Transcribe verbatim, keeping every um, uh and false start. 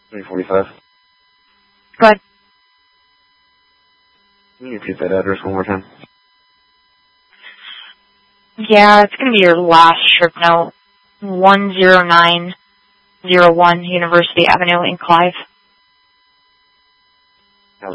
three forty-five. Go ahead. Can you repeat that address one more time? Yeah, it's going to be your last trip note. one zero nine zero one University Avenue in Clive.